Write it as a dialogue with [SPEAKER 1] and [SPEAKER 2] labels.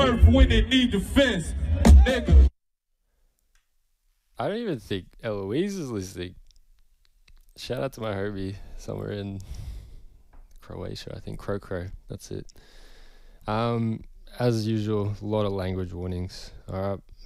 [SPEAKER 1] earth when it need defense, nigga.
[SPEAKER 2] I don't even think Eloise is listening. Shout out to my homie somewhere in Croatia, I think. Crow. That's it. As usual, a lot of language warnings. All right.